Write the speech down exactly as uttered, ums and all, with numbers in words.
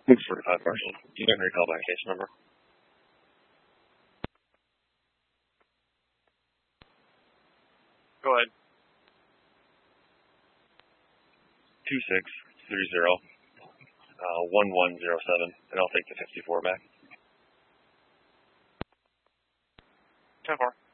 six forty-five Marshall. Do you have your call back case number? Go ahead. two six three zero, uh, one one zero seven, and I'll take the fifty-four back. ten four.